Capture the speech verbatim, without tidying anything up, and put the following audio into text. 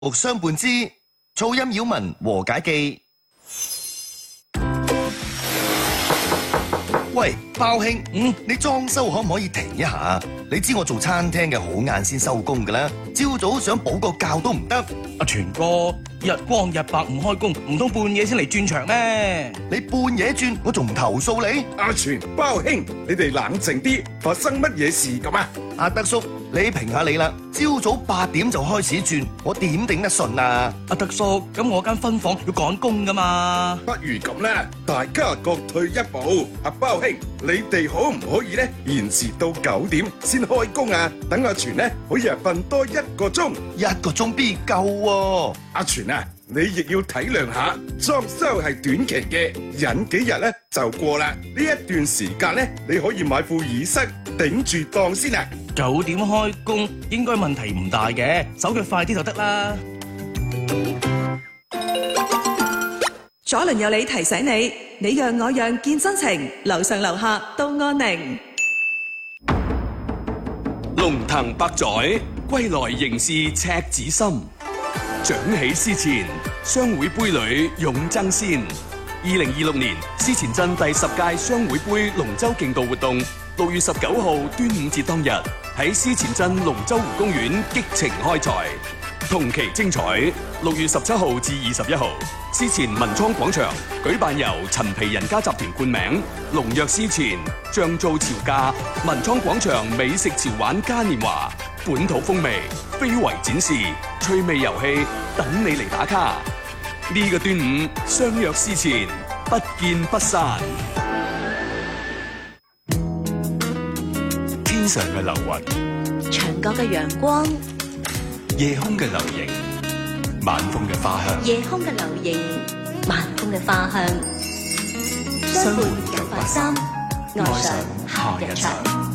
目相伴之，噪音擾民和解記。喂，包兄，嗯，你裝修可唔可以停一下？你知我做餐廳嘅好晏先收工噶啦，朝早想補個覺都唔得。 阿全哥，日光日白唔開工，唔通半夜先嚟轉場咩？ 你半夜轉，我仲唔投訴你？ 阿全、包兄，你哋冷靜啲，發生乜嘢事咁啊？ 阿德叔，你評下你啦，朝早八點就開始轉，我點頂得順啊？ 阿德叔，咁我間分房要趕工噶嘛？ 不如咁啦，大家各退一步。阿包兄，你哋可唔可以咧延遲到九點先開工啊？等阿全咧可以啊瞓多一個鐘， 一個鐘必夠喎。 阿全啊，你亦要體諒下，裝修係短期嘅，忍幾日咧就過啦。呢一段時間咧，你可以買副耳塞頂住檔先啊。 九點開工應該問題唔大嘅，手腳快啲就得啦。 左鄰右里提醒你，你讓我讓見真情，樓上樓下都安寧。 龍騰百載，歸來仍是赤子心。長起思前，商會杯裏勇爭先。二零二六年思前鎮第十屆商會杯龍舟競渡活動，六月十九號端午節當日喺思前鎮龍舟湖公園激情開賽。同期精彩，六月十七號至二十一號，思前文倉廣場舉辦由陳皮人家集團冠名，龍躍思前，醬造潮價，文倉廣場美食潮玩嘉年華，本土風味，非遺展示，趣味遊戲，等你嚟打卡。呢、這個端午相約思前，不見不散。 天上嘅流雲， 牆角嘅陽光， 夜空嘅流螢，晚風嘅花香。 夜空嘅流螢，晚風嘅花香。相伴九八三，愛上夏日場。